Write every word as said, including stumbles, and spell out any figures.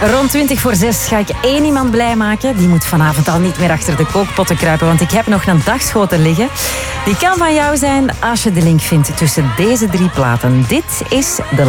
Rond twintig voor zes ga ik één iemand blij maken. Die moet vanavond al niet meer achter de kookpotten kruipen, want ik heb nog een dagschotel liggen. Die kan van jou zijn als je de link vindt tussen deze drie platen. Dit is de